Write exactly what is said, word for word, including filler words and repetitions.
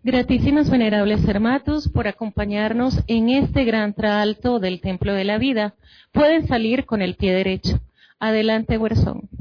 Gratísimas venerables hermanos por acompañarnos en este gran traalto del Templo de la Vida. Pueden salir con el pie derecho. Adelante, Huerzón.